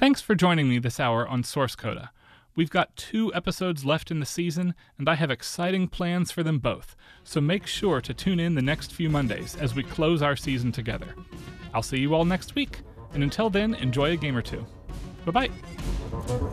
Thanks for joining me this hour on Source Coda. We've got 2 episodes left in the season, and I have exciting plans for them both, so make sure to tune in the next few Mondays as we close our season together. I'll see you all next week, and until then, enjoy a game or two. Bye-bye!